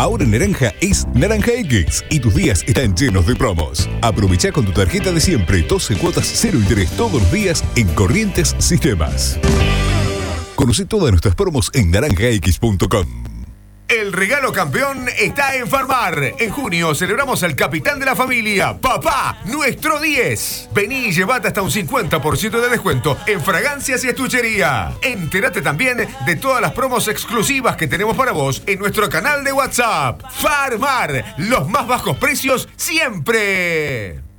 Ahora Naranja es Naranja X y tus días están llenos de promos. Aprovecha con tu tarjeta de siempre 12 cuotas 0 interés todos los días en Corrientes Sistemas. Conoce todas nuestras promos en naranjax.com. El regalo campeón está en Farmar. En junio celebramos al capitán de la familia, papá, nuestro 10. Vení y llevate hasta un 50% de descuento en fragancias y estuchería. Entérate también de todas las promos exclusivas que tenemos para vos en nuestro canal de WhatsApp. Farmar, los más bajos precios siempre.